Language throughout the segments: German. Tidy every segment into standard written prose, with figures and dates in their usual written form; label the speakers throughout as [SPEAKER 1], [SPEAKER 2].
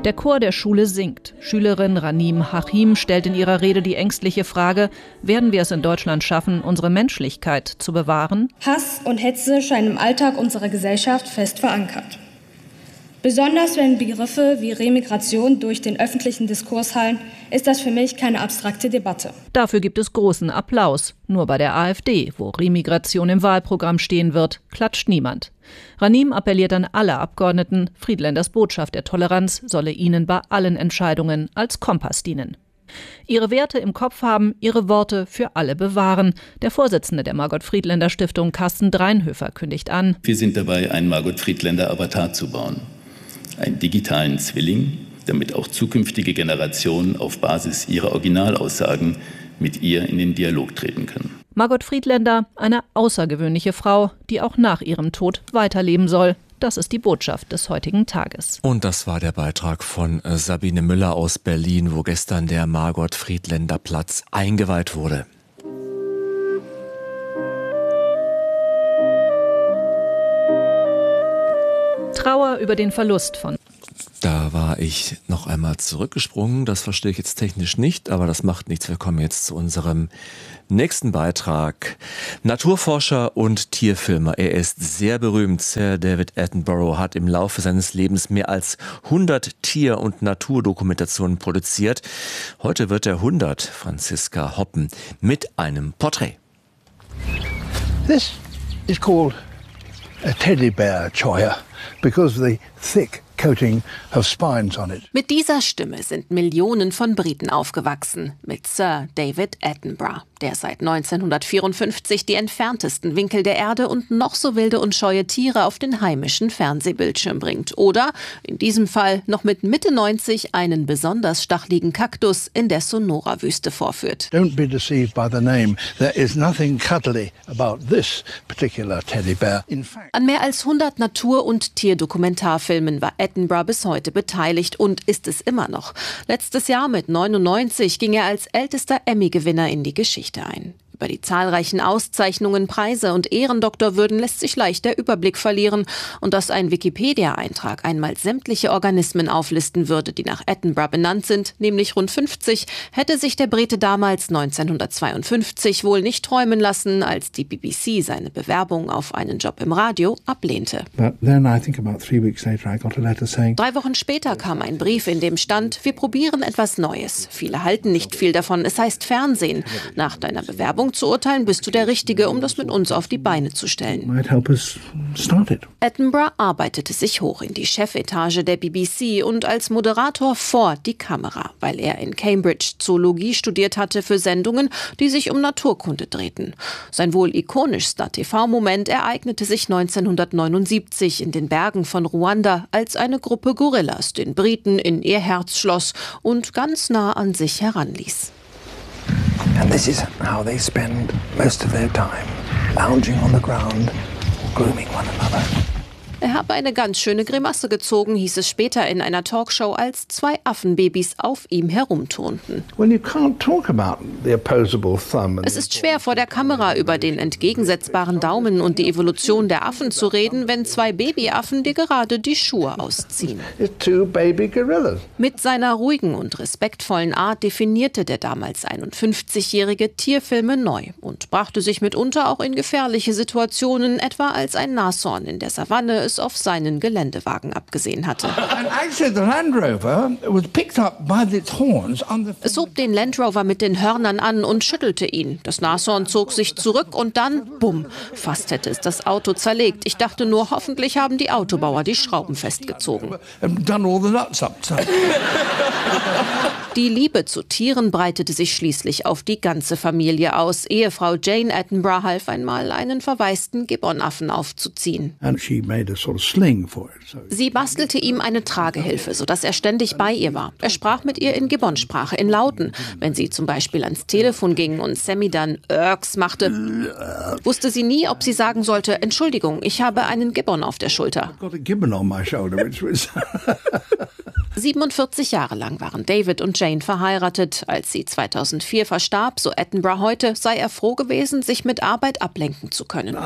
[SPEAKER 1] Der Chor der Schule singt. Schülerin Ranim Hachim stellt in ihrer Rede die ängstliche Frage, werden wir es in Deutschland schaffen, unsere Menschlichkeit zu bewahren?
[SPEAKER 2] Hass und Hetze scheinen im Alltag unserer Gesellschaft fest verankert. Besonders wenn Begriffe wie Remigration durch den öffentlichen Diskurs hallen, ist das für mich keine abstrakte Debatte.
[SPEAKER 1] Dafür gibt es großen Applaus. Nur bei der AfD, wo Remigration im Wahlprogramm stehen wird, klatscht niemand. Ranim appelliert an alle Abgeordneten, Friedländers Botschaft der Toleranz solle ihnen bei allen Entscheidungen als Kompass dienen. Ihre Werte im Kopf haben, ihre Worte für alle bewahren. Der Vorsitzende der Margot Friedländer Stiftung, Carsten Dreinhöfer, kündigt an:
[SPEAKER 3] Wir sind dabei, einen Margot Friedländer Avatar zu bauen. Einen digitalen Zwilling, damit auch zukünftige Generationen auf Basis ihrer Originalaussagen mit ihr in den Dialog treten können.
[SPEAKER 1] Margot Friedländer, eine außergewöhnliche Frau, die auch nach ihrem Tod weiterleben soll. Das ist die Botschaft des heutigen Tages.
[SPEAKER 4] Und das war der Beitrag von Sabine Müller aus Berlin, wo gestern der Margot Friedländer Platz eingeweiht wurde.
[SPEAKER 1] Trauer über den Verlust von.
[SPEAKER 4] Da war ich noch einmal zurückgesprungen. Das verstehe ich jetzt technisch nicht, aber das macht nichts. Wir kommen jetzt zu unserem nächsten Beitrag. Naturforscher und Tierfilmer. Er ist sehr berühmt. Sir David Attenborough hat im Laufe seines Lebens mehr als 100 Tier- und Naturdokumentationen produziert. Heute wird er 100, Franziska Hoppen, mit einem Porträt.
[SPEAKER 5] This is called a teddy bear, Choya, because of the thick coating of spines on it.
[SPEAKER 6] Mit dieser Stimme sind Millionen von Briten aufgewachsen, mit Sir David Attenborough, der seit 1954 die entferntesten Winkel der Erde und noch so wilde und scheue Tiere auf den heimischen Fernsehbildschirm bringt. Oder, in diesem Fall, noch mit Mitte 90 einen besonders stacheligen Kaktus in der Sonora-Wüste vorführt.
[SPEAKER 5] Don't be deceived by the name. There is nothing cuddly about this particular teddy bear. In fact,
[SPEAKER 6] an mehr als 100 Natur- und Tierdokumentarfilmen war Attenborough bis heute beteiligt und ist es immer noch. Letztes Jahr mit 99 ging er als ältester Emmy-Gewinner in die Geschichte ein. Über die zahlreichen Auszeichnungen, Preise und Ehrendoktorwürden lässt sich leicht der Überblick verlieren. Und dass ein Wikipedia-Eintrag einmal sämtliche Organismen auflisten würde, die nach Attenborough benannt sind, nämlich rund 50, hätte sich der Brite damals 1952 wohl nicht träumen lassen, als die BBC seine Bewerbung auf einen Job im Radio ablehnte.
[SPEAKER 5] 3
[SPEAKER 6] Wochen später kam ein Brief, in dem stand: Wir probieren etwas Neues. Viele halten nicht viel davon. Es heißt Fernsehen. Nach deiner Bewerbung zu urteilen, bist du der Richtige, um das mit uns auf die Beine zu stellen. Attenborough arbeitete sich hoch in die Chefetage der BBC und als Moderator vor die Kamera, weil er in Cambridge Zoologie studiert hatte für Sendungen, die sich um Naturkunde drehten. Sein wohl ikonischster TV-Moment ereignete sich 1979 in den Bergen von Ruanda, als eine Gruppe Gorillas den Briten in ihr Herz schloss und ganz nah an sich heranließ.
[SPEAKER 5] And this is how they spend most of their time, lounging on the ground, grooming one another.
[SPEAKER 6] Er habe eine ganz schöne Grimasse gezogen, hieß es später in einer Talkshow, als 2 Affenbabys auf ihm herumturnten. Es ist schwer, vor der Kamera über den entgegensetzbaren Daumen und die Evolution der Affen zu reden, wenn 2 Babyaffen dir gerade die Schuhe ausziehen. Mit seiner ruhigen und respektvollen Art definierte der damals 51-jährige Tierfilme neu und brachte sich mitunter auch in gefährliche Situationen, etwa als ein Nashorn in der Savanne es auf seinen Geländewagen abgesehen hatte. Es hob den Land Rover mit den Hörnern an und schüttelte ihn. Das Nashorn zog sich zurück und dann, bumm, fast hätte es das Auto zerlegt. Ich dachte nur, hoffentlich haben die Autobauer die Schrauben festgezogen. Die Liebe zu Tieren breitete sich schließlich auf die ganze Familie aus. Ehefrau Jane Attenborough half einmal, einen verwaisten Gibbonaffen aufzuziehen. Sie bastelte ihm eine Tragehilfe, sodass er ständig bei ihr war. Er sprach mit ihr in Gibbonsprache, in Lauten. Wenn sie zum Beispiel ans Telefon ging und Sammy dann Irks machte, wusste sie nie, ob sie sagen sollte: Entschuldigung, ich habe einen Gibbon auf der Schulter. 47 Jahre lang waren David und Jane verheiratet. Als sie 2004 verstarb, so Attenborough heute, sei er froh gewesen, sich mit Arbeit ablenken zu können.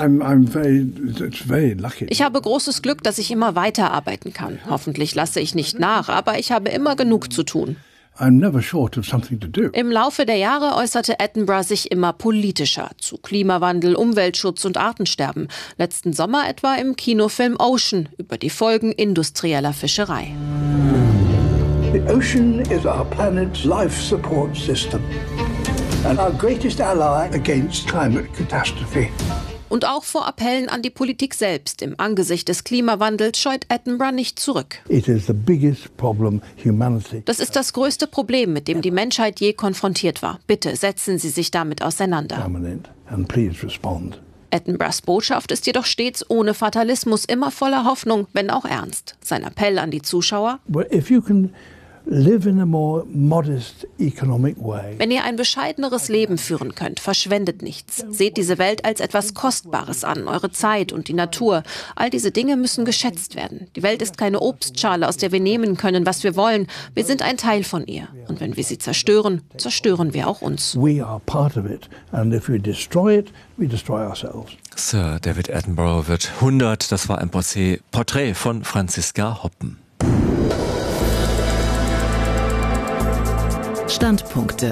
[SPEAKER 6] Ich habe großes Glück, dass ich immer weiterarbeiten kann. Hoffentlich lasse ich nicht nach, aber ich habe immer genug zu tun. Im Laufe der Jahre äußerte Attenborough sich immer politischer zu Klimawandel, Umweltschutz und Artensterben. Letzten Sommer etwa im Kinofilm Ocean über die Folgen industrieller Fischerei.
[SPEAKER 5] The ocean is our planet's life support system and our greatest ally against climate catastrophe.
[SPEAKER 6] Und auch vor Appellen an die Politik selbst im Angesicht des Klimawandels scheut Attenborough nicht zurück. Das ist das größte Problem, mit dem die Menschheit je konfrontiert war. Bitte setzen Sie sich damit auseinander. Attenboroughs Botschaft ist jedoch stets ohne Fatalismus, immer voller Hoffnung, wenn auch ernst. Sein Appell an die Zuschauer: Wenn ihr ein bescheideneres Leben führen könnt, verschwendet nichts. Seht diese Welt als etwas Kostbares an, eure Zeit und die Natur. All diese Dinge müssen geschätzt werden. Die Welt ist keine Obstschale, aus der wir nehmen können, was wir wollen. Wir sind ein Teil von ihr. Und wenn wir sie zerstören, zerstören wir auch uns.
[SPEAKER 4] Sir David Attenborough wird 100. Das war ein Porträt von Franziska Hoppen.
[SPEAKER 1] Standpunkte.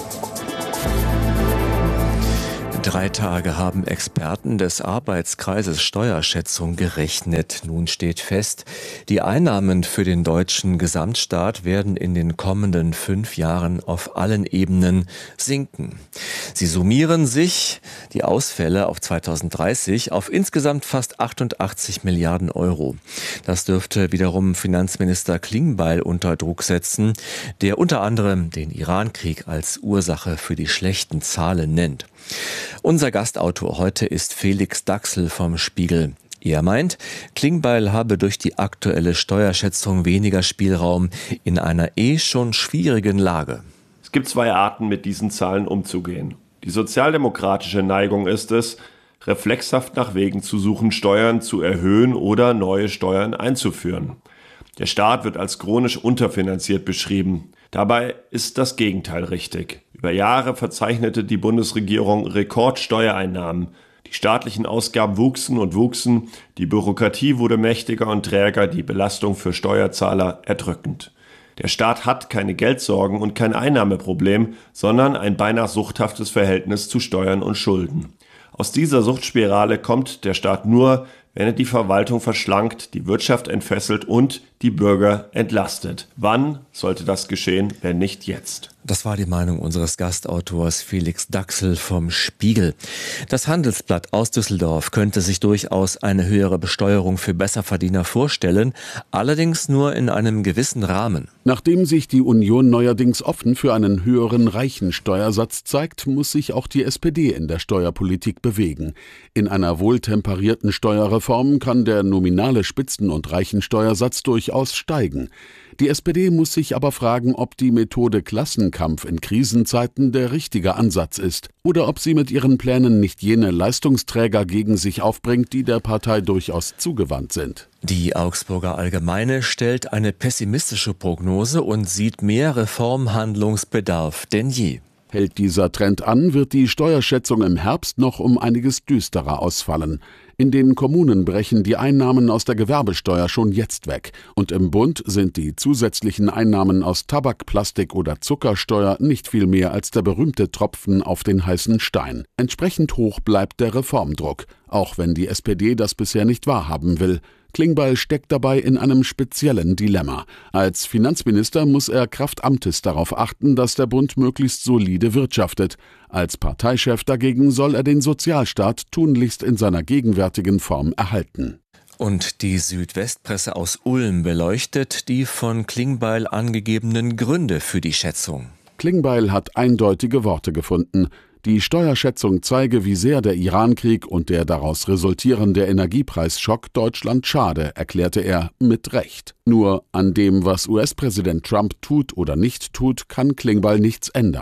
[SPEAKER 4] 3 Tage haben Experten des Arbeitskreises Steuerschätzung gerechnet. Nun steht fest, die Einnahmen für den deutschen Gesamtstaat werden in den kommenden 5 Jahren auf allen Ebenen sinken. Sie summieren sich, die Ausfälle auf 2030, auf insgesamt fast 88 Milliarden Euro. Das dürfte wiederum Finanzminister Klingbeil unter Druck setzen, der unter anderem den Irankrieg als Ursache für die schlechten Zahlen nennt. Unser Gastautor heute ist Felix Daxel vom Spiegel. Er meint, Klingbeil habe durch die aktuelle Steuerschätzung weniger Spielraum in einer schon schwierigen Lage.
[SPEAKER 7] Es gibt 2 Arten, mit diesen Zahlen umzugehen. Die sozialdemokratische Neigung ist es, reflexhaft nach Wegen zu suchen, Steuern zu erhöhen oder neue Steuern einzuführen. Der Staat wird als chronisch unterfinanziert beschrieben. Dabei ist das Gegenteil richtig. Über Jahre verzeichnete die Bundesregierung Rekordsteuereinnahmen. Die staatlichen Ausgaben wuchsen und wuchsen, die Bürokratie wurde mächtiger und träger, die Belastung für Steuerzahler erdrückend. Der Staat hat keine Geldsorgen und kein Einnahmeproblem, sondern ein beinahe suchthaftes Verhältnis zu Steuern und Schulden. Aus dieser Suchtspirale kommt der Staat nur, wenn er die Verwaltung verschlankt, die Wirtschaft entfesselt und die Bürger entlastet. Wann sollte das geschehen, wenn nicht jetzt?
[SPEAKER 4] Das war die Meinung unseres Gastautors Felix Daxel vom Spiegel. Das Handelsblatt aus Düsseldorf könnte sich durchaus eine höhere Besteuerung für Besserverdiener vorstellen, allerdings nur in einem gewissen Rahmen.
[SPEAKER 8] Nachdem sich die Union neuerdings offen für einen höheren Reichensteuersatz zeigt, muss sich auch die SPD in der Steuerpolitik bewegen. In einer wohltemperierten Steuerreform kann der nominale Spitzen- und Reichensteuersatz durchaus steigen. Die SPD muss sich aber fragen, ob die Methode Klassenkampf in Krisenzeiten der richtige Ansatz ist oder ob sie mit ihren Plänen nicht jene Leistungsträger gegen sich aufbringt, die der Partei durchaus zugewandt sind.
[SPEAKER 4] Die Augsburger Allgemeine stellt eine pessimistische Prognose und sieht mehr Reformhandlungsbedarf denn je.
[SPEAKER 8] Hält dieser Trend an, wird die Steuerschätzung im Herbst noch um einiges düsterer ausfallen. In den Kommunen brechen die Einnahmen aus der Gewerbesteuer schon jetzt weg. Und im Bund sind die zusätzlichen Einnahmen aus Tabak-, Plastik- oder Zuckersteuer nicht viel mehr als der berühmte Tropfen auf den heißen Stein. Entsprechend hoch bleibt der Reformdruck, auch wenn die SPD das bisher nicht wahrhaben will. Klingbeil steckt dabei in einem speziellen Dilemma. Als Finanzminister muss er kraft Amtes darauf achten, dass der Bund möglichst solide wirtschaftet. Als Parteichef dagegen soll er den Sozialstaat tunlichst in seiner gegenwärtigen Form erhalten.
[SPEAKER 4] Und die Südwestpresse aus Ulm beleuchtet die von Klingbeil angegebenen Gründe für die Schätzung.
[SPEAKER 8] Klingbeil hat eindeutige Worte gefunden. Die Steuerschätzung zeige, wie sehr der Irankrieg und der daraus resultierende Energiepreisschock Deutschland schade, erklärte er mit Recht. Nur an dem, was US-Präsident Trump tut oder nicht tut, kann Klingbeil nichts ändern.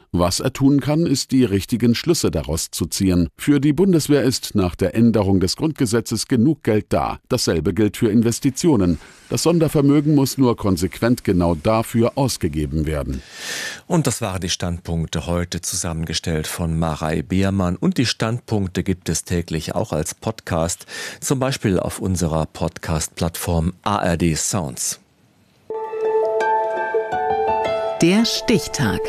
[SPEAKER 8] Was er tun kann, ist, die richtigen Schlüsse daraus zu ziehen. Für die Bundeswehr ist nach der Änderung des Grundgesetzes genug Geld da. Dasselbe gilt für Investitionen. Das Sondervermögen muss nur konsequent genau dafür ausgegeben werden.
[SPEAKER 4] Und das waren die Standpunkte heute zusammengestellt von Marei Beermann. Und die Standpunkte gibt es täglich auch als Podcast, zum Beispiel auf unserer Podcast-Plattform ARD Sounds.
[SPEAKER 9] Der Stichtag.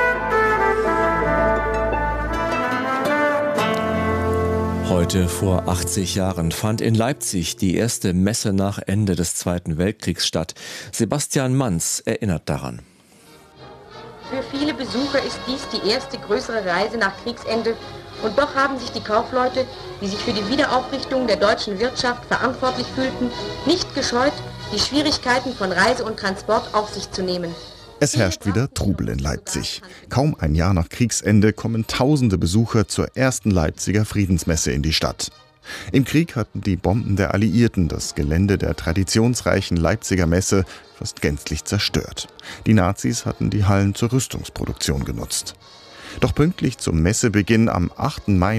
[SPEAKER 4] Heute vor 80 Jahren fand in Leipzig die erste Messe nach Ende des Zweiten Weltkriegs statt. Sebastian Manz erinnert daran.
[SPEAKER 10] Für viele Besucher ist dies die erste größere Reise nach Kriegsende. Und doch haben sich die Kaufleute, die sich für die Wiederaufrichtung der deutschen Wirtschaft verantwortlich fühlten, nicht gescheut, die Schwierigkeiten von Reise und Transport auf sich zu nehmen.
[SPEAKER 11] Es herrscht wieder Trubel in Leipzig. Kaum ein Jahr nach Kriegsende kommen tausende Besucher zur ersten Leipziger Friedensmesse in die Stadt. Im Krieg hatten die Bomben der Alliierten das Gelände der traditionsreichen Leipziger Messe fast gänzlich zerstört. Die Nazis hatten die Hallen zur Rüstungsproduktion genutzt. Doch pünktlich zum Messebeginn am 8. Mai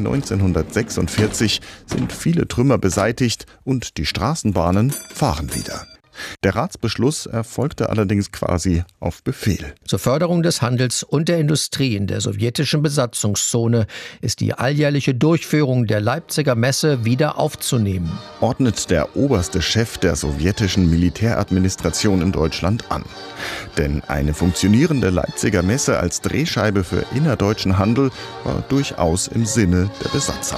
[SPEAKER 11] 1946 sind viele Trümmer beseitigt und die Straßenbahnen fahren wieder. Der Ratsbeschluss erfolgte allerdings quasi auf Befehl.
[SPEAKER 12] Zur Förderung des Handels und der Industrie in der sowjetischen Besatzungszone ist die alljährliche Durchführung der Leipziger Messe wieder aufzunehmen,
[SPEAKER 11] ordnet der oberste Chef der sowjetischen Militäradministration in Deutschland an. Denn eine funktionierende Leipziger Messe als Drehscheibe für innerdeutschen Handel war durchaus im Sinne der Besatzer.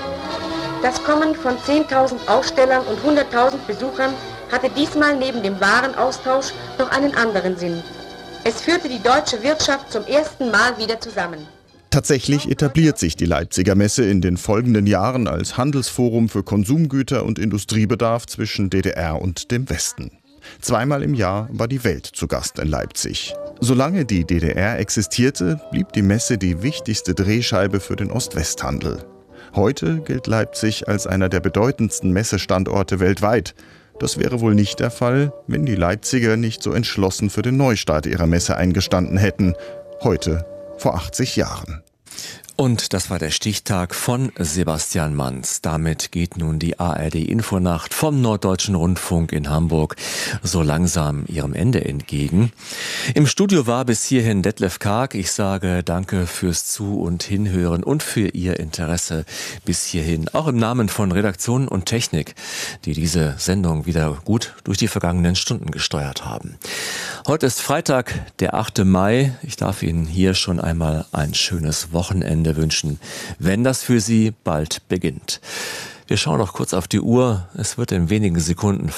[SPEAKER 10] Das Kommen von 10.000 Ausstellern und 100.000 Besuchern hatte diesmal neben dem Warenaustausch noch einen anderen Sinn. Es führte die deutsche Wirtschaft zum ersten Mal wieder zusammen.
[SPEAKER 11] Tatsächlich etabliert sich die Leipziger Messe in den folgenden Jahren als Handelsforum für Konsumgüter und Industriebedarf zwischen DDR und dem Westen. Zweimal im Jahr war die Welt zu Gast in Leipzig. Solange die DDR existierte, blieb die Messe die wichtigste Drehscheibe für den Ost-West-Handel. Heute gilt Leipzig als einer der bedeutendsten Messestandorte weltweit. Das wäre wohl nicht der Fall, wenn die Leipziger nicht so entschlossen für den Neustart ihrer Messe eingestanden hätten. Heute, vor 80 Jahren.
[SPEAKER 4] Und das war der Stichtag von Sebastian Manz. Damit geht nun die ARD-Infonacht vom Norddeutschen Rundfunk in Hamburg so langsam ihrem Ende entgegen. Im Studio war bis hierhin Detlef Karg. Ich sage danke fürs Zu- und Hinhören und für Ihr Interesse bis hierhin. Auch im Namen von Redaktion und Technik, die diese Sendung wieder gut durch die vergangenen Stunden gesteuert haben. Heute ist Freitag, der 8. Mai. Ich darf Ihnen hier schon einmal ein schönes Wochenende wünschen, wenn das für Sie bald beginnt. Wir schauen noch kurz auf die Uhr. Es wird in wenigen Sekunden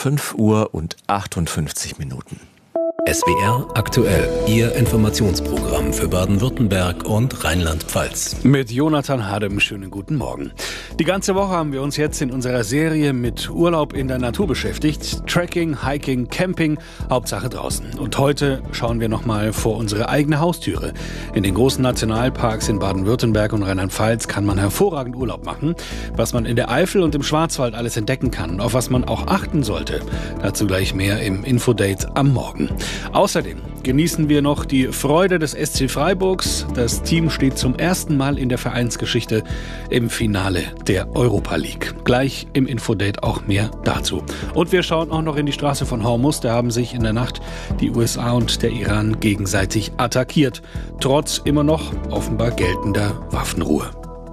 [SPEAKER 4] 5:58 Minuten.
[SPEAKER 13] SWR aktuell, Ihr Informationsprogramm für Baden-Württemberg und Rheinland-Pfalz.
[SPEAKER 14] Mit Jonathan Hadem, schönen guten Morgen. Die ganze Woche haben wir uns jetzt in unserer Serie mit Urlaub in der Natur beschäftigt. Trekking, Hiking, Camping, Hauptsache draußen. Und heute schauen wir nochmal vor unsere eigene Haustüre. In den großen Nationalparks in Baden-Württemberg und Rheinland-Pfalz kann man hervorragend Urlaub machen. Was man in der Eifel und im Schwarzwald alles entdecken kann, auf was man auch achten sollte. Dazu gleich mehr im Infodate am Morgen. Außerdem genießen wir noch die Freude des SC Freiburgs. Das Team steht zum ersten Mal in der Vereinsgeschichte im Finale der Europa League. Gleich im Infodate auch mehr dazu. Und wir schauen auch noch in die Straße von Hormuz. Da haben sich in der Nacht die USA und der Iran gegenseitig attackiert. Trotz immer noch offenbar geltender Waffenruhe.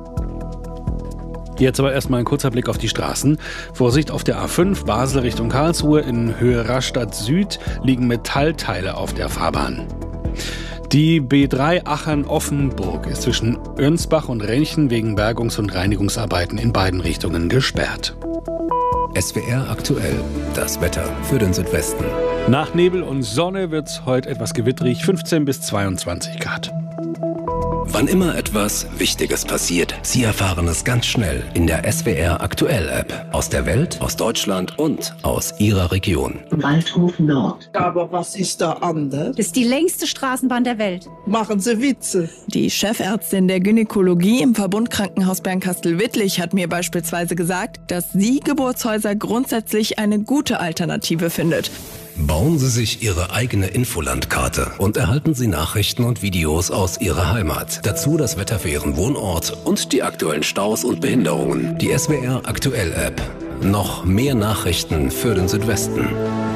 [SPEAKER 14] Jetzt aber erstmal ein kurzer Blick auf die Straßen. Vorsicht auf der A5, Basel Richtung Karlsruhe. In Höhe Rastatt Süd liegen Metallteile auf der Fahrbahn. Die B3 Achern-Offenburg ist zwischen Önsbach und Renchen wegen Bergungs- und Reinigungsarbeiten in beiden Richtungen gesperrt.
[SPEAKER 13] SWR aktuell, das Wetter für den Südwesten.
[SPEAKER 14] Nach Nebel und Sonne wird es heute etwas gewitterig, 15 bis 22 Grad.
[SPEAKER 13] Wann immer etwas Wichtiges passiert, Sie erfahren es ganz schnell in der SWR aktuell App. Aus der Welt, aus Deutschland und aus Ihrer Region.
[SPEAKER 15] Waldhof Nord. Aber was ist da anders?
[SPEAKER 16] Das ist die längste Straßenbahn der Welt.
[SPEAKER 15] Machen Sie Witze.
[SPEAKER 17] Die Chefärztin der Gynäkologie im Verbundkrankenhaus Bernkastel-Wittlich hat mir beispielsweise gesagt, dass sie Geburtshäuser grundsätzlich eine gute Alternative findet.
[SPEAKER 13] Bauen Sie sich Ihre eigene Infolandkarte und erhalten Sie Nachrichten und Videos aus Ihrer Heimat. Dazu das Wetter für Ihren Wohnort und die aktuellen Staus und Behinderungen. Die SWR Aktuell App. Noch mehr Nachrichten für den Südwesten.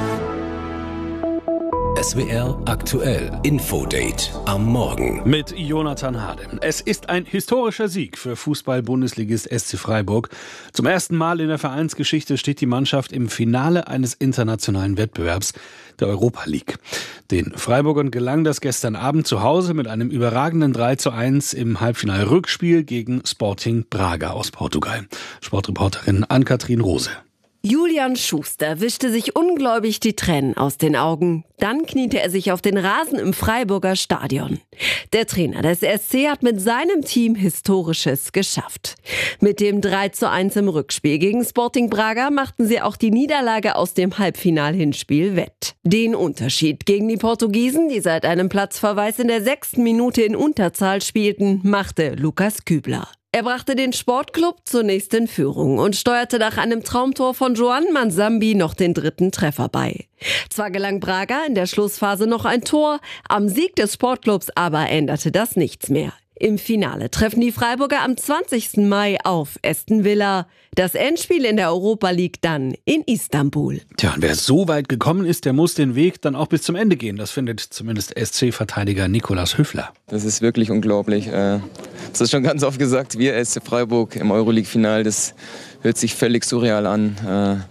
[SPEAKER 13] SWR Aktuell Infodate am Morgen.
[SPEAKER 14] Mit Jonathan Hade. Es ist ein historischer Sieg für Fußball-Bundesligist SC Freiburg. Zum ersten Mal in der Vereinsgeschichte steht die Mannschaft im Finale eines internationalen Wettbewerbs, der Europa League. Den Freiburgern gelang das gestern Abend zu Hause mit einem überragenden 3:1 im Halbfinal-Rückspiel gegen Sporting Braga aus Portugal. Sportreporterin Ann-Kathrin Rose.
[SPEAKER 18] Julian Schuster wischte sich ungläubig die Tränen aus den Augen. Dann kniete er sich auf den Rasen im Freiburger Stadion. Der Trainer des SC hat mit seinem Team Historisches geschafft. Mit dem 3:1 im Rückspiel gegen Sporting Braga machten sie auch die Niederlage aus dem Halbfinal-Hinspiel wett. Den Unterschied gegen die Portugiesen, die seit einem Platzverweis in der 6. Minute in Unterzahl spielten, machte Lukas Kübler. Er brachte den Sportclub zunächst in Führung und steuerte nach einem Traumtor von Joan Mansambi noch den 3. Treffer bei. Zwar gelang Braga in der Schlussphase noch ein Tor, am Sieg des Sportclubs aber änderte das nichts mehr. Im Finale treffen die Freiburger am 20. Mai auf Aston Villa. Das Endspiel in der Europa League dann in Istanbul.
[SPEAKER 14] Tja, und wer so weit gekommen ist, der muss den Weg dann auch bis zum Ende gehen. Das findet zumindest SC-Verteidiger Nikolaus Höfler.
[SPEAKER 19] Das ist wirklich unglaublich. Das ist schon ganz oft gesagt, wir SC Freiburg im Euroleague-Final, das hört sich völlig surreal an.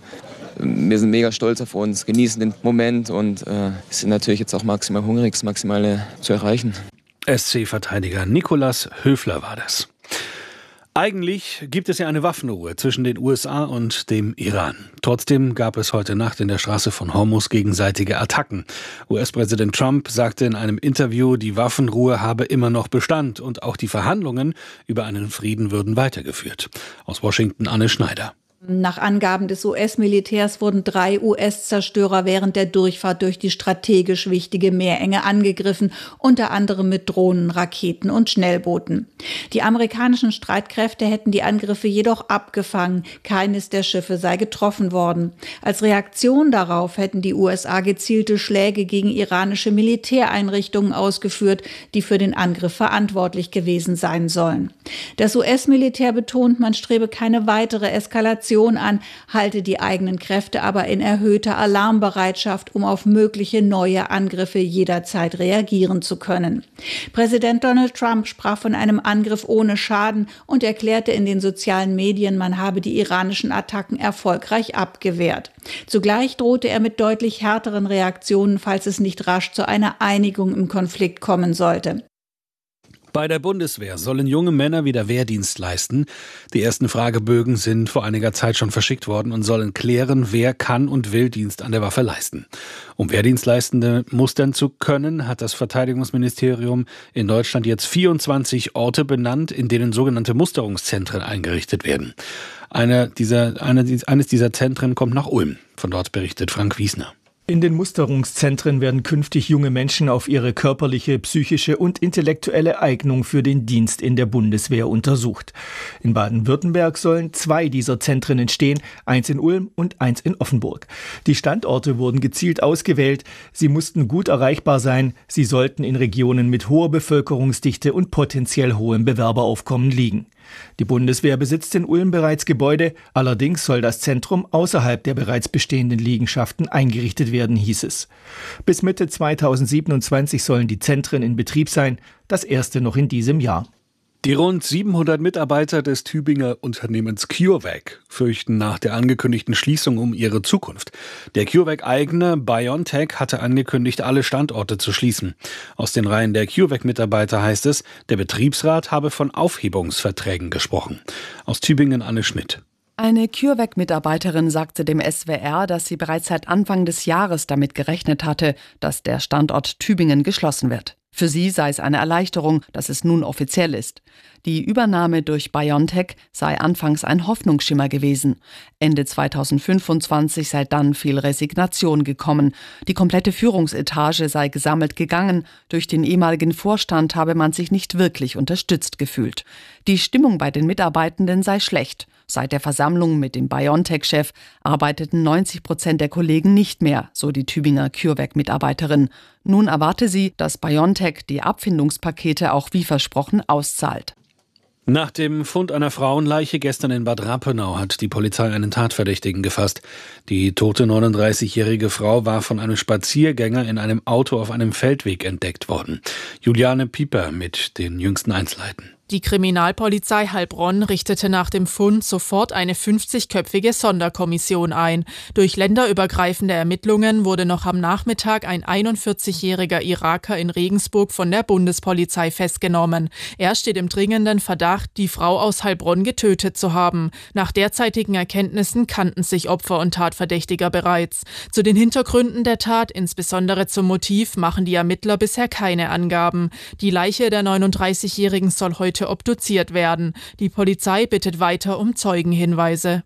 [SPEAKER 19] Wir sind mega stolz auf uns, genießen den Moment und sind natürlich jetzt auch maximal hungrig, das Maximale zu erreichen.
[SPEAKER 14] SC-Verteidiger Nikolaus Höfler war das. Eigentlich gibt es ja eine Waffenruhe zwischen den USA und dem Iran. Trotzdem gab es heute Nacht in der Straße von Hormuz gegenseitige Attacken. US-Präsident Trump sagte in einem Interview, die Waffenruhe habe immer noch Bestand und auch die Verhandlungen über einen Frieden würden weitergeführt. Aus Washington Anne Schneider.
[SPEAKER 20] Nach Angaben des US-Militärs wurden 3 US-Zerstörer während der Durchfahrt durch die strategisch wichtige Meerenge angegriffen, unter anderem mit Drohnen, Raketen und Schnellbooten. Die amerikanischen Streitkräfte hätten die Angriffe jedoch abgefangen. Keines der Schiffe sei getroffen worden. Als Reaktion darauf hätten die USA gezielte Schläge gegen iranische Militäreinrichtungen ausgeführt, die für den Angriff verantwortlich gewesen sein sollen. Das US-Militär betont, man strebe keine weitere Eskalation an, halte die eigenen Kräfte aber in erhöhter Alarmbereitschaft, um auf mögliche neue Angriffe jederzeit reagieren zu können. Präsident Donald Trump sprach von einem Angriff ohne Schaden und erklärte in den sozialen Medien, man habe die iranischen Attacken erfolgreich abgewehrt. Zugleich drohte er mit deutlich härteren Reaktionen, falls es nicht rasch zu einer Einigung im Konflikt kommen sollte.
[SPEAKER 14] Bei der Bundeswehr sollen junge Männer wieder Wehrdienst leisten. Die ersten Fragebögen sind vor einiger Zeit schon verschickt worden und sollen klären, wer kann und will Dienst an der Waffe leisten. Um Wehrdienstleistende mustern zu können, hat das Verteidigungsministerium in Deutschland jetzt 24 Orte benannt, in denen sogenannte Musterungszentren eingerichtet werden. Eines dieser Zentren kommt nach Ulm. Von dort berichtet Frank Wiesner.
[SPEAKER 21] In den Musterungszentren werden künftig junge Menschen auf ihre körperliche, psychische und intellektuelle Eignung für den Dienst in der Bundeswehr untersucht. In Baden-Württemberg sollen 2 dieser Zentren entstehen, 1 in Ulm und 1 in Offenburg. Die Standorte wurden gezielt ausgewählt. Sie mussten gut erreichbar sein. Sie sollten in Regionen mit hoher Bevölkerungsdichte und potenziell hohem Bewerberaufkommen liegen. Die Bundeswehr besitzt in Ulm bereits Gebäude, allerdings soll das Zentrum außerhalb der bereits bestehenden Liegenschaften eingerichtet werden, hieß es. Bis Mitte 2027 sollen die Zentren in Betrieb sein, das erste noch in diesem Jahr.
[SPEAKER 14] Die rund 700 Mitarbeiter des Tübinger Unternehmens CureVac fürchten nach der angekündigten Schließung um ihre Zukunft. Der CureVac-Eigner BioNTech hatte angekündigt, alle Standorte zu schließen. Aus den Reihen der CureVac-Mitarbeiter heißt es, der Betriebsrat habe von Aufhebungsverträgen gesprochen. Aus Tübingen Anne Schmidt.
[SPEAKER 22] Eine CureVac-Mitarbeiterin sagte dem SWR, dass sie bereits seit Anfang des Jahres damit gerechnet hatte, dass der Standort Tübingen geschlossen wird. Für sie sei es eine Erleichterung, dass es nun offiziell ist. Die Übernahme durch BioNTech sei anfangs ein Hoffnungsschimmer gewesen. Ende 2025 sei dann viel Resignation gekommen. Die komplette Führungsetage sei gesammelt gegangen. Durch den ehemaligen Vorstand habe man sich nicht wirklich unterstützt gefühlt. Die Stimmung bei den Mitarbeitenden sei schlecht. Seit der Versammlung mit dem BioNTech-Chef arbeiteten 90% der Kollegen nicht mehr, so die Tübinger CureVac-Mitarbeiterin. Nun erwarte sie, dass BioNTech die Abfindungspakete auch wie versprochen auszahlt.
[SPEAKER 14] Nach dem Fund einer Frauenleiche gestern in Bad Rappenau hat die Polizei einen Tatverdächtigen gefasst. Die tote 39-jährige Frau war von einem Spaziergänger in einem Auto auf einem Feldweg entdeckt worden. Juliane Pieper mit den jüngsten Einzelheiten.
[SPEAKER 2] Die Kriminalpolizei Heilbronn richtete nach dem Fund sofort eine 50-köpfige Sonderkommission ein. Durch länderübergreifende Ermittlungen wurde noch am Nachmittag ein 41-jähriger Iraker in Regensburg von der Bundespolizei festgenommen. Er steht im dringenden Verdacht, die Frau aus Heilbronn getötet zu haben. Nach derzeitigen Erkenntnissen kannten sich Opfer und Tatverdächtiger bereits. Zu den Hintergründen der Tat, insbesondere zum Motiv, machen die Ermittler bisher keine Angaben. Die Leiche der 39-jährigen soll heute obduziert werden. Die Polizei bittet weiter um Zeugenhinweise.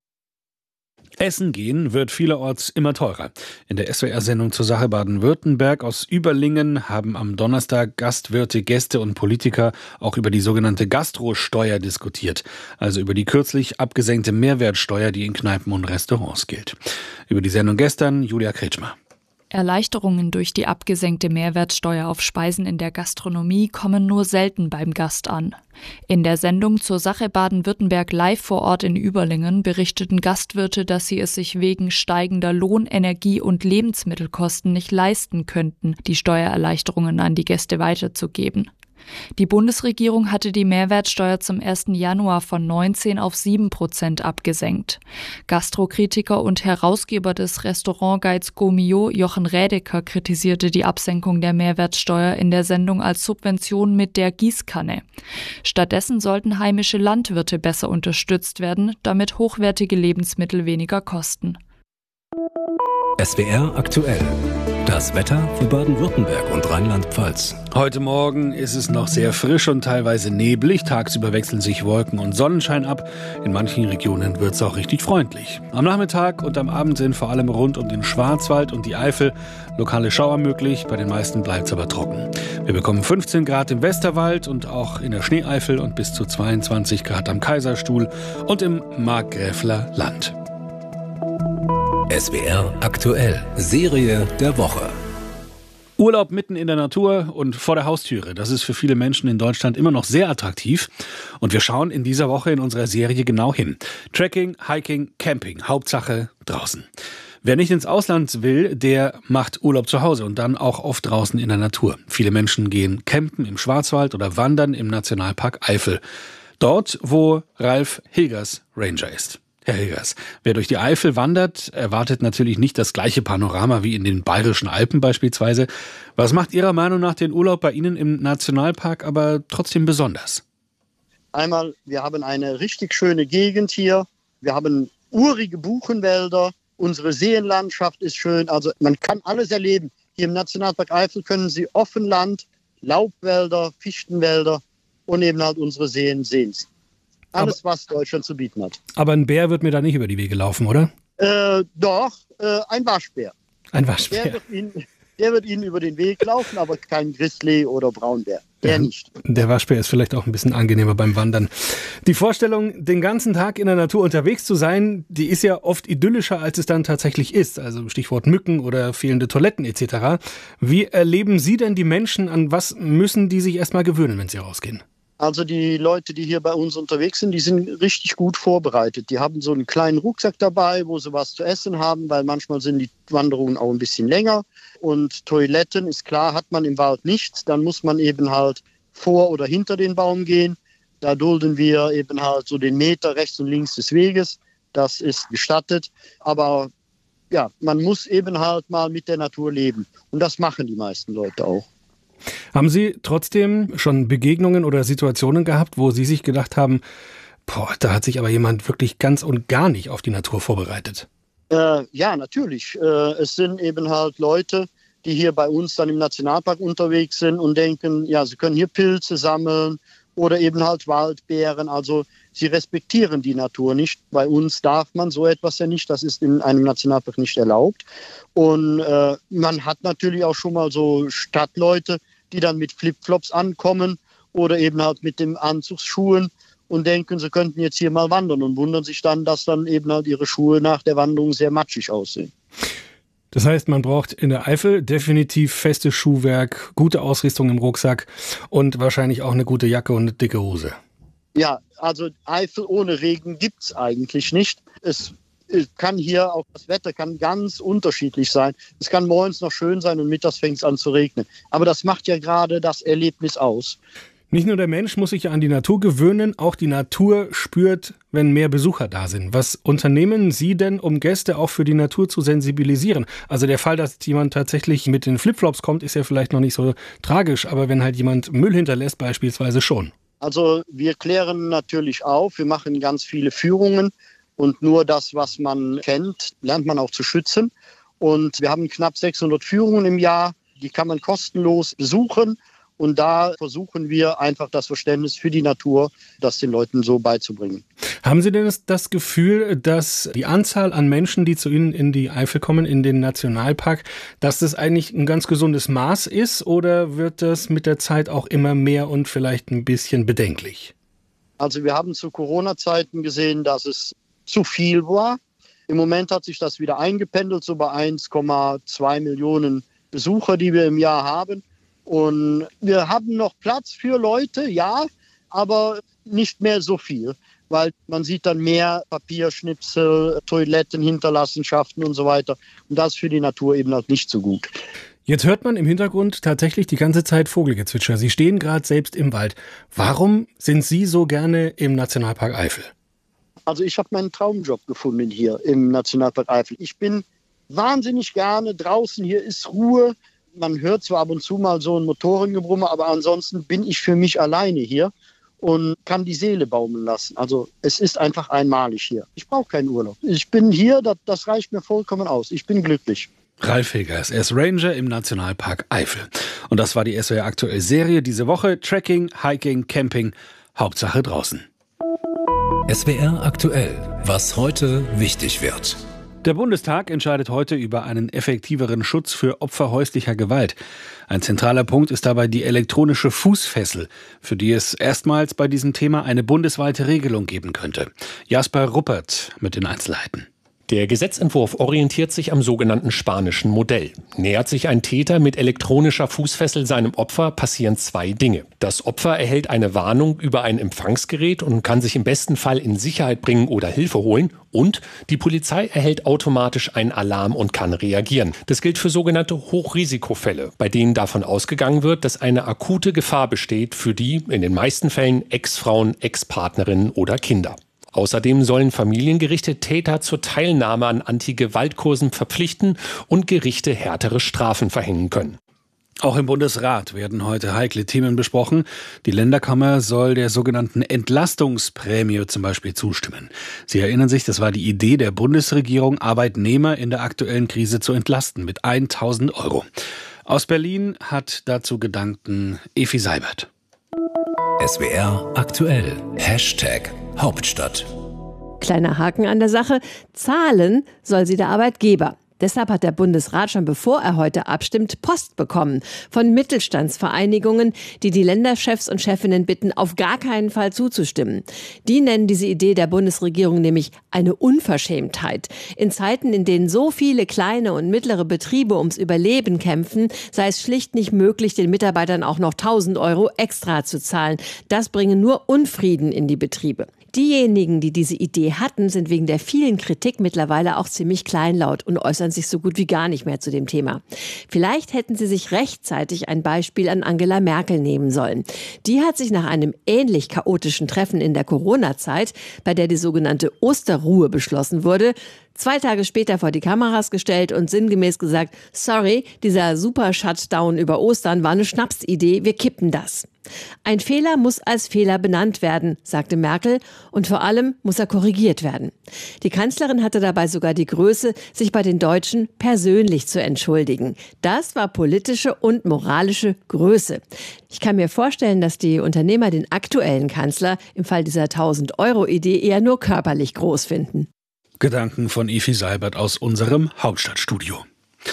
[SPEAKER 14] Essen gehen wird vielerorts immer teurer. In der SWR-Sendung zur Sache Baden-Württemberg aus Überlingen haben am Donnerstag Gastwirte, Gäste und Politiker auch über die sogenannte Gastrosteuer diskutiert. Also über die kürzlich abgesenkte Mehrwertsteuer, die in Kneipen und Restaurants gilt. Über die Sendung gestern Julia Kretschmer.
[SPEAKER 3] Erleichterungen durch die abgesenkte Mehrwertsteuer auf Speisen in der Gastronomie kommen nur selten beim Gast an. In der Sendung zur Sache Baden-Württemberg live vor Ort in Überlingen berichteten Gastwirte, dass sie es sich wegen steigender Lohn-, Energie- und Lebensmittelkosten nicht leisten könnten, die Steuererleichterungen an die Gäste weiterzugeben. Die Bundesregierung hatte die Mehrwertsteuer zum 1. Januar von 19 auf 7% abgesenkt. Gastrokritiker und Herausgeber des Restaurantguides Gomio, Jochen Rädecker, kritisierte die Absenkung der Mehrwertsteuer in der Sendung als Subvention mit der Gießkanne. Stattdessen sollten heimische Landwirte besser unterstützt werden, damit hochwertige Lebensmittel weniger kosten.
[SPEAKER 13] SWR aktuell. Das Wetter für Baden-Württemberg und Rheinland-Pfalz.
[SPEAKER 14] Heute Morgen ist es noch sehr frisch und teilweise neblig. Tagsüber wechseln sich Wolken und Sonnenschein ab. In manchen Regionen wird es auch richtig freundlich. Am Nachmittag und am Abend sind vor allem rund um den Schwarzwald und die Eifel lokale Schauer möglich. Bei den meisten bleibt es aber trocken. Wir bekommen 15 Grad im Westerwald und auch in der Schneeeifel und bis zu 22 Grad am Kaiserstuhl und im Markgräfler Land.
[SPEAKER 13] SWR aktuell. Serie der Woche.
[SPEAKER 14] Urlaub mitten in der Natur und vor der Haustüre. Das ist für viele Menschen in Deutschland immer noch sehr attraktiv. Und wir schauen in dieser Woche in unserer Serie genau hin. Trekking, Hiking, Camping. Hauptsache draußen. Wer nicht ins Ausland will, der macht Urlaub zu Hause und dann auch oft draußen in der Natur. Viele Menschen gehen campen im Schwarzwald oder wandern im Nationalpark Eifel. Dort, wo Ralf Hilgers Ranger ist. Herr Hilgers, wer durch die Eifel wandert, erwartet natürlich nicht das gleiche Panorama wie in den Bayerischen Alpen beispielsweise. Was macht Ihrer Meinung nach den Urlaub bei Ihnen im Nationalpark aber trotzdem besonders?
[SPEAKER 23] Einmal, wir haben eine richtig schöne Gegend hier. Wir haben urige Buchenwälder. Unsere Seenlandschaft ist schön. Also man kann alles erleben. Hier im Nationalpark Eifel können Sie Offenland, Laubwälder, Fichtenwälder und eben halt unsere Seen sehen. Alles, was Deutschland zu bieten hat.
[SPEAKER 14] Aber ein Bär wird mir da nicht über die Wege laufen, oder?
[SPEAKER 23] Doch, ein Waschbär.
[SPEAKER 14] Ein Waschbär.
[SPEAKER 23] Der wird Ihnen über den Weg laufen, aber kein Grizzly oder Braunbär. Der nicht.
[SPEAKER 14] Der Waschbär ist vielleicht auch ein bisschen angenehmer beim Wandern. Die Vorstellung, den ganzen Tag in der Natur unterwegs zu sein, die ist ja oft idyllischer, als es dann tatsächlich ist. Also Stichwort Mücken oder fehlende Toiletten etc. Wie erleben Sie denn die Menschen? An was müssen die sich erstmal gewöhnen, wenn sie rausgehen?
[SPEAKER 23] Also die Leute, die hier bei uns unterwegs sind, die sind richtig gut vorbereitet. Die haben so einen kleinen Rucksack dabei, wo sie was zu essen haben, weil manchmal sind die Wanderungen auch ein bisschen länger. Und Toiletten, ist klar, hat man im Wald nicht. Dann muss man eben halt vor oder hinter den Baum gehen. Da dulden wir eben halt so den Meter rechts und links des Weges. Das ist gestattet. Aber ja, man muss eben halt mal mit der Natur leben. Und das machen die meisten Leute auch.
[SPEAKER 14] Haben Sie trotzdem schon Begegnungen oder Situationen gehabt, wo Sie sich gedacht haben, da hat sich aber jemand wirklich ganz und gar nicht auf die Natur vorbereitet?
[SPEAKER 23] Ja, natürlich. Es sind eben halt Leute, die hier bei uns dann im Nationalpark unterwegs sind und denken, ja, sie können hier Pilze sammeln oder eben halt Waldbeeren. Also sie respektieren die Natur nicht. Bei uns darf man so etwas ja nicht. Das ist in einem Nationalpark nicht erlaubt. Und man hat natürlich auch schon mal so Stadtleute, die dann mit Flipflops ankommen oder eben halt mit den Anzugsschuhen und denken, sie könnten jetzt hier mal wandern und wundern sich dann, dass dann eben halt ihre Schuhe nach der Wanderung sehr matschig aussehen.
[SPEAKER 14] Das heißt, man braucht in der Eifel definitiv festes Schuhwerk, gute Ausrüstung im Rucksack und wahrscheinlich auch eine gute Jacke und eine dicke Hose.
[SPEAKER 23] Ja, also Eifel ohne Regen gibt's eigentlich nicht. Es kann hier auch, das Wetter kann ganz unterschiedlich sein. Es kann morgens noch schön sein und mittags fängt es an zu regnen. Aber das macht ja gerade das Erlebnis aus.
[SPEAKER 14] Nicht nur der Mensch muss sich ja an die Natur gewöhnen, auch die Natur spürt, wenn mehr Besucher da sind. Was unternehmen Sie denn, um Gäste auch für die Natur zu sensibilisieren? Also der Fall, dass jemand tatsächlich mit den Flipflops kommt, ist ja vielleicht noch nicht so tragisch, aber wenn halt jemand Müll hinterlässt beispielsweise schon.
[SPEAKER 23] Also wir klären natürlich auf, wir machen ganz viele Führungen und nur das, was man kennt, lernt man auch zu schützen. Und wir haben knapp 600 Führungen im Jahr, die kann man kostenlos besuchen. Und da versuchen wir einfach das Verständnis für die Natur, das den Leuten so beizubringen.
[SPEAKER 14] Haben Sie denn das Gefühl, dass die Anzahl an Menschen, die zu Ihnen in die Eifel kommen, in den Nationalpark, dass das eigentlich ein ganz gesundes Maß ist? Oder wird das mit der Zeit auch immer mehr und vielleicht ein bisschen bedenklich?
[SPEAKER 23] Also wir haben zu Corona-Zeiten gesehen, dass es zu viel war. Im Moment hat sich das wieder eingependelt, so bei 1,2 Millionen Besucher, die wir im Jahr haben. Und wir haben noch Platz für Leute, ja, aber nicht mehr so viel, weil man sieht dann mehr Papierschnipsel, Toiletten, Hinterlassenschaften und so weiter. Und das ist für die Natur eben auch nicht so gut.
[SPEAKER 14] Jetzt hört man im Hintergrund tatsächlich die ganze Zeit Vogelgezwitscher. Sie stehen gerade selbst im Wald. Warum sind Sie so gerne im Nationalpark Eifel?
[SPEAKER 23] Also ich habe meinen Traumjob gefunden hier im Nationalpark Eifel. Ich bin wahnsinnig gerne draußen, hier ist Ruhe. Man hört zwar ab und zu mal so ein Motorengebrummer, aber ansonsten bin ich für mich alleine hier und kann die Seele baumeln lassen. Also es ist einfach einmalig hier. Ich brauche keinen Urlaub. Ich bin hier, das reicht mir vollkommen aus. Ich bin glücklich.
[SPEAKER 14] Ralf Hegers, er ist Ranger im Nationalpark Eifel. Und das war die SWR aktuelle Serie diese Woche. Trekking, Hiking, Camping, Hauptsache draußen.
[SPEAKER 13] SWR aktuell, was heute wichtig wird.
[SPEAKER 14] Der Bundestag entscheidet heute über einen effektiveren Schutz für Opfer häuslicher Gewalt. Ein zentraler Punkt ist dabei die elektronische Fußfessel, für die es erstmals bei diesem Thema eine bundesweite Regelung geben könnte. Jasper Ruppert mit den Einzelheiten.
[SPEAKER 1] Der Gesetzentwurf orientiert sich am sogenannten spanischen Modell. Nähert sich ein Täter mit elektronischer Fußfessel seinem Opfer, passieren zwei Dinge. Das Opfer erhält eine Warnung über ein Empfangsgerät und kann sich im besten Fall in Sicherheit bringen oder Hilfe holen. Und die Polizei erhält automatisch einen Alarm und kann reagieren. Das gilt für sogenannte Hochrisikofälle, bei denen davon ausgegangen wird, dass eine akute Gefahr besteht für die, in den meisten Fällen, Ex-Frauen, Ex-Partnerinnen oder Kinder. Außerdem sollen Familiengerichte Täter zur Teilnahme an Anti-Gewalt-Kursen verpflichten und Gerichte härtere Strafen verhängen können.
[SPEAKER 14] Auch im Bundesrat werden heute heikle Themen besprochen. Die Länderkammer soll der sogenannten Entlastungsprämie zum Beispiel zustimmen. Sie erinnern sich, das war die Idee der Bundesregierung, Arbeitnehmer in der aktuellen Krise zu entlasten mit 1.000 €. Aus Berlin hat dazu Gedanken Efi Seibert.
[SPEAKER 13] SWR aktuell. #Hauptstadt.
[SPEAKER 18] Kleiner Haken an der Sache. Zahlen soll sie der Arbeitgeber. Deshalb hat der Bundesrat schon bevor er heute abstimmt, Post bekommen von Mittelstandsvereinigungen, die die Länderchefs und Chefinnen bitten, auf gar keinen Fall zuzustimmen. Die nennen diese Idee der Bundesregierung nämlich eine Unverschämtheit. In Zeiten, in denen so viele kleine und mittlere Betriebe ums Überleben kämpfen, sei es schlicht nicht möglich, den Mitarbeitern auch noch 1.000 € extra zu zahlen. Das bringe nur Unfrieden in die Betriebe. Diejenigen, die diese Idee hatten, sind wegen der vielen Kritik mittlerweile auch ziemlich kleinlaut und äußern sich so gut wie gar nicht mehr zu dem Thema. Vielleicht hätten sie sich rechtzeitig ein Beispiel an Angela Merkel nehmen sollen. Die hat sich nach einem ähnlich chaotischen Treffen in der Corona-Zeit, bei der die sogenannte Osterruhe beschlossen wurde, 2 Tage später vor die Kameras gestellt und sinngemäß gesagt, sorry, dieser Super-Shutdown über Ostern war eine Schnapsidee, wir kippen das. Ein Fehler muss als Fehler benannt werden, sagte Merkel, und vor allem muss er korrigiert werden. Die Kanzlerin hatte dabei sogar die Größe, sich bei den Deutschen persönlich zu entschuldigen. Das war politische und moralische Größe. Ich kann mir vorstellen, dass die Unternehmer den aktuellen Kanzler im Fall dieser 1.000-Euro-Idee eher nur körperlich groß finden.
[SPEAKER 14] Gedanken von Efi Seibert aus unserem Hauptstadtstudio.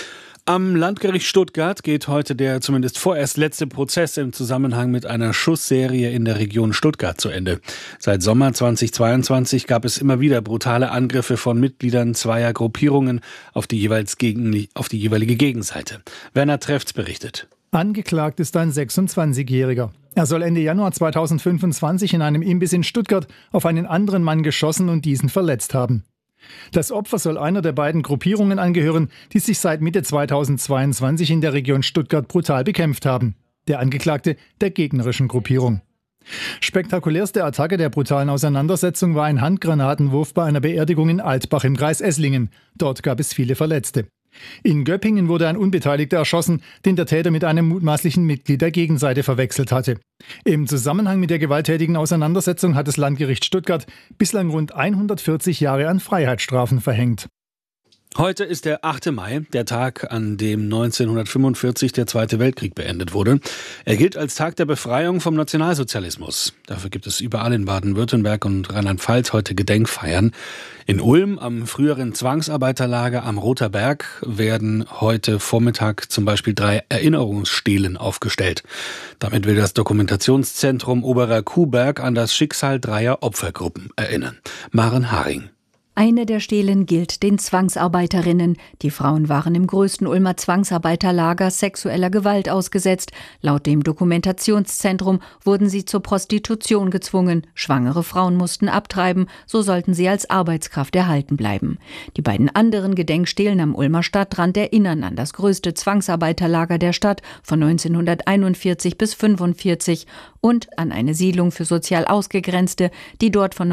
[SPEAKER 14] Am Landgericht Stuttgart geht heute der zumindest vorerst letzte Prozess im Zusammenhang mit einer Schussserie in der Region Stuttgart zu Ende. Seit Sommer 2022 gab es immer wieder brutale Angriffe von Mitgliedern zweier Gruppierungen auf die jeweilige Gegenseite. Werner Trefts berichtet.
[SPEAKER 5] Angeklagt ist ein 26-Jähriger. Er soll Ende Januar 2025 in einem Imbiss in Stuttgart auf einen anderen Mann geschossen und diesen verletzt haben. Das Opfer soll einer der beiden Gruppierungen angehören, die sich seit Mitte 2022 in der Region Stuttgart brutal bekämpft haben. Der Angeklagte der gegnerischen Gruppierung. Spektakulärste Attacke der brutalen Auseinandersetzung war ein Handgranatenwurf bei einer Beerdigung in Altbach im Kreis Esslingen. Dort gab es viele Verletzte. In Göppingen wurde ein Unbeteiligter erschossen, den der Täter mit einem mutmaßlichen Mitglied der Gegenseite verwechselt hatte. Im Zusammenhang mit der gewalttätigen Auseinandersetzung hat das Landgericht Stuttgart bislang rund 140 Jahre an Freiheitsstrafen verhängt.
[SPEAKER 14] Heute ist der 8. Mai, der Tag, an dem 1945 der Zweite Weltkrieg beendet wurde. Er gilt als Tag der Befreiung vom Nationalsozialismus. Dafür gibt es überall in Baden-Württemberg und Rheinland-Pfalz heute Gedenkfeiern. In Ulm, am früheren Zwangsarbeiterlager am Roter Berg, werden heute Vormittag zum Beispiel 3 Erinnerungsstelen aufgestellt. Damit will das Dokumentationszentrum Oberer Kuhberg an das Schicksal 3 Opfergruppen erinnern. Maren Haring.
[SPEAKER 6] Eine der Stelen gilt den Zwangsarbeiterinnen. Die Frauen waren im größten Ulmer Zwangsarbeiterlager sexueller Gewalt ausgesetzt. Laut dem Dokumentationszentrum wurden sie zur Prostitution gezwungen. Schwangere Frauen mussten abtreiben, so sollten sie als Arbeitskraft erhalten bleiben. Die beiden anderen Gedenkstelen am Ulmer Stadtrand erinnern an das größte Zwangsarbeiterlager der Stadt von 1941 bis 1945 und an eine Siedlung für sozial Ausgegrenzte, die dort von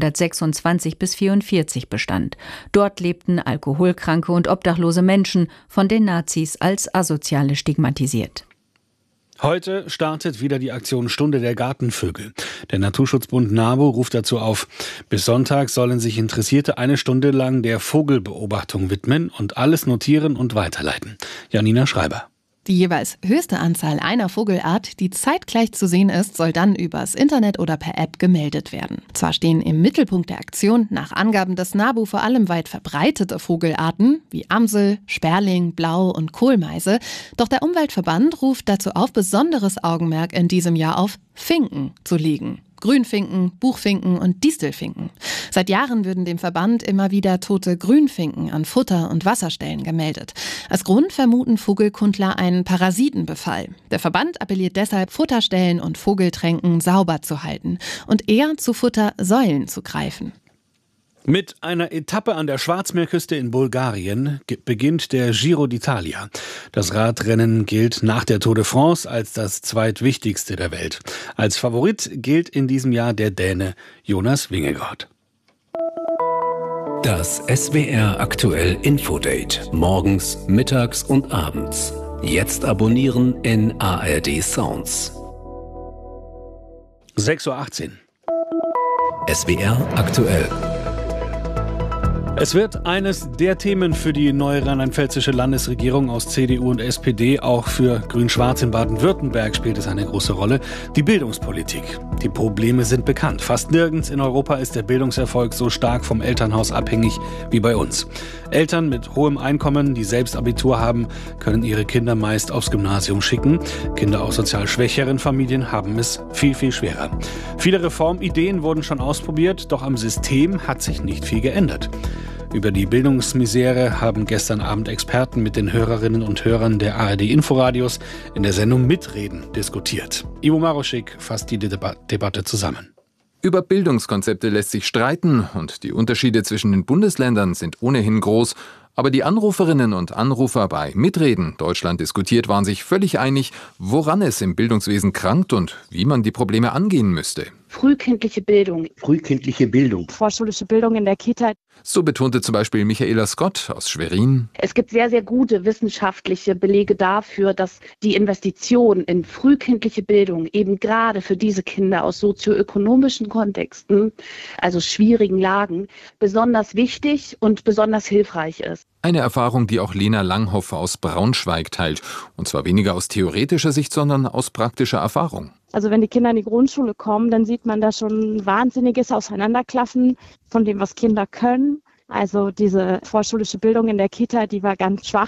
[SPEAKER 6] 1926 bis 1944 bestand. Dort lebten alkoholkranke und obdachlose Menschen, von den Nazis als Asoziale stigmatisiert.
[SPEAKER 14] Heute startet wieder die Aktion Stunde der Gartenvögel. Der Naturschutzbund NABU ruft dazu auf. Bis Sonntag sollen sich Interessierte 1 Stunde lang der Vogelbeobachtung widmen und alles notieren und weiterleiten. Janina Schreiber.
[SPEAKER 7] Die jeweils höchste Anzahl einer Vogelart, die zeitgleich zu sehen ist, soll dann übers Internet oder per App gemeldet werden. Zwar stehen im Mittelpunkt der Aktion nach Angaben des NABU vor allem weit verbreitete Vogelarten wie Amsel, Sperling, Blau- und Kohlmeise, doch der Umweltverband ruft dazu auf, besonderes Augenmerk in diesem Jahr auf Finken zu legen. Grünfinken, Buchfinken und Distelfinken. Seit Jahren würden dem Verband immer wieder tote Grünfinken an Futter- und Wasserstellen gemeldet. Als Grund vermuten Vogelkundler einen Parasitenbefall. Der Verband appelliert deshalb, Futterstellen und Vogeltränken sauber zu halten und eher zu Futtersäulen zu greifen.
[SPEAKER 14] Mit einer Etappe an der Schwarzmeerküste in Bulgarien beginnt der Giro d'Italia. Das Radrennen gilt nach der Tour de France als das zweitwichtigste der Welt. Als Favorit gilt in diesem Jahr der Däne Jonas Vingegaard.
[SPEAKER 13] Das SWR aktuell Infodate. Morgens, mittags und abends. Jetzt abonnieren in ARD Sounds.
[SPEAKER 14] 6:18 Uhr.
[SPEAKER 13] SWR aktuell.
[SPEAKER 14] Es wird eines der Themen für die neue rheinland-pfälzische Landesregierung aus CDU und SPD, auch für Grün-Schwarz in Baden-Württemberg spielt es eine große Rolle, die Bildungspolitik. Die Probleme sind bekannt. Fast nirgends in Europa ist der Bildungserfolg so stark vom Elternhaus abhängig wie bei uns. Eltern mit hohem Einkommen, die selbst Abitur haben, können ihre Kinder meist aufs Gymnasium schicken. Kinder aus sozial schwächeren Familien haben es viel, viel schwerer. Viele Reformideen wurden schon ausprobiert, doch am System hat sich nicht viel geändert. Über die Bildungsmisere haben gestern Abend Experten mit den Hörerinnen und Hörern der ARD-Inforadios in der Sendung Mitreden diskutiert. Ivo Maroschik fasst die Debatte zusammen.
[SPEAKER 24] Über Bildungskonzepte lässt sich streiten und die Unterschiede zwischen den Bundesländern sind ohnehin groß. Aber die Anruferinnen und Anrufer bei Mitreden Deutschland diskutiert waren sich völlig einig, woran es im Bildungswesen krankt und wie man die Probleme angehen müsste.
[SPEAKER 25] Frühkindliche Bildung.
[SPEAKER 24] Frühkindliche Bildung.
[SPEAKER 25] Vorschulische Bildung in der Kita.
[SPEAKER 24] So betonte zum Beispiel Michaela Scott aus Schwerin.
[SPEAKER 25] Es gibt sehr, sehr gute wissenschaftliche Belege dafür, dass die Investition in frühkindliche Bildung eben gerade für diese Kinder aus sozioökonomischen Kontexten, also schwierigen Lagen, besonders wichtig und besonders hilfreich ist.
[SPEAKER 24] Eine Erfahrung, die auch Lena Langhoff aus Braunschweig teilt. Und zwar weniger aus theoretischer Sicht, sondern aus praktischer Erfahrung.
[SPEAKER 25] Also wenn die Kinder in die Grundschule kommen, dann sieht man da schon ein wahnsinniges Auseinanderklaffen von dem, was Kinder können. Also diese vorschulische Bildung in der Kita, die war ganz schwach.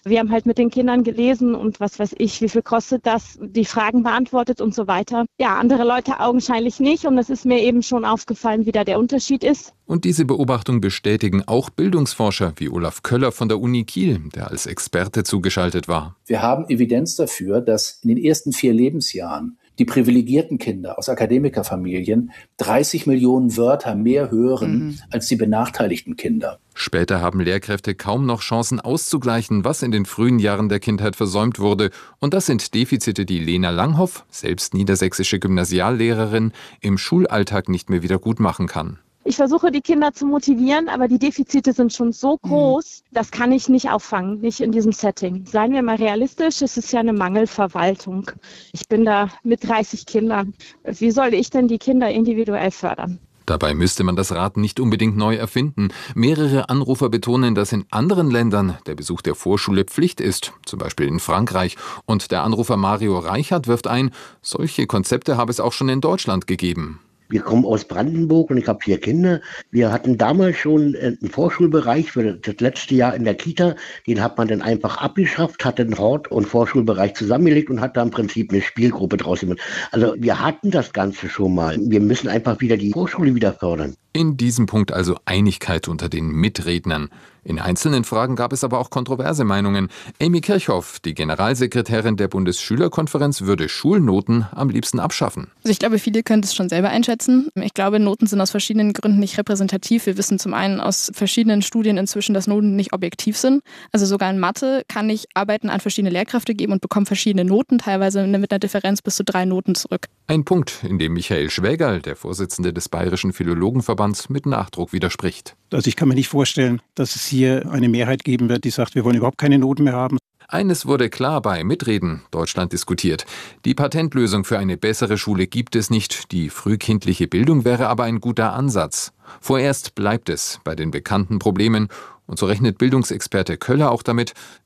[SPEAKER 25] Wir haben halt mit den Kindern gelesen und was weiß ich, wie viel kostet das, die Fragen beantwortet und so weiter. Ja, andere Leute augenscheinlich nicht und es ist mir eben schon aufgefallen, wie da der Unterschied ist.
[SPEAKER 24] Und diese Beobachtung bestätigen auch Bildungsforscher wie Olaf Köller von der Uni Kiel, der als Experte zugeschaltet war.
[SPEAKER 8] Wir haben Evidenz dafür, dass in den ersten 4 Lebensjahren die privilegierten Kinder aus Akademikerfamilien 30 Millionen Wörter mehr hören als die benachteiligten Kinder.
[SPEAKER 24] Später haben Lehrkräfte kaum noch Chancen auszugleichen, was in den frühen Jahren der Kindheit versäumt wurde. Und das sind Defizite, die Lena Langhoff, selbst niedersächsische Gymnasiallehrerin, im Schulalltag nicht mehr wieder gut machen kann.
[SPEAKER 25] Ich versuche, die Kinder zu motivieren, aber die Defizite sind schon so groß, das kann ich nicht auffangen, nicht in diesem Setting. Seien wir mal realistisch, es ist ja eine Mangelverwaltung. Ich bin da mit 30 Kindern. Wie soll ich denn die Kinder individuell fördern?
[SPEAKER 24] Dabei müsste man das Rad nicht unbedingt neu erfinden. Mehrere Anrufer betonen, dass in anderen Ländern der Besuch der Vorschule Pflicht ist, zum Beispiel in Frankreich. Und der Anrufer Mario Reichert wirft ein, solche Konzepte habe es auch schon in Deutschland gegeben.
[SPEAKER 9] Wir kommen aus Brandenburg und ich habe 4 Kinder. Wir hatten damals schon einen Vorschulbereich für das letzte Jahr in der Kita. Den hat man dann einfach abgeschafft, hat den Hort- und Vorschulbereich zusammengelegt und hat da im Prinzip eine Spielgruppe draus gemacht. Also wir hatten das Ganze schon mal. Wir müssen einfach wieder die Vorschule wieder fördern.
[SPEAKER 24] In diesem Punkt also Einigkeit unter den Mitrednern. In einzelnen Fragen gab es aber auch kontroverse Meinungen. Amy Kirchhoff, die Generalsekretärin der Bundesschülerkonferenz, würde Schulnoten am liebsten abschaffen.
[SPEAKER 10] Also ich glaube, viele können es schon selber einschätzen. Ich glaube, Noten sind aus verschiedenen Gründen nicht repräsentativ. Wir wissen zum einen aus verschiedenen Studien inzwischen, dass Noten nicht objektiv sind. Also sogar in Mathe kann ich Arbeiten an verschiedene Lehrkräfte geben und bekomme verschiedene Noten, teilweise mit einer Differenz bis zu 3 Noten zurück.
[SPEAKER 24] Ein Punkt, in dem Michael Schwägerl, der Vorsitzende des Bayerischen Philologenverbands, mit Nachdruck widerspricht.
[SPEAKER 11] Also ich kann mir nicht vorstellen, dass es hier eine Mehrheit geben wird, die sagt, wir wollen überhaupt keine Noten mehr haben.
[SPEAKER 24] Eines wurde klar bei Mitreden Deutschland diskutiert. Die Patentlösung für eine bessere Schule gibt es nicht. Die frühkindliche Bildung wäre aber ein guter Ansatz. Vorerst bleibt es bei den bekannten Problemen. Und so rechnet Bildungsexperte Köller auch damit,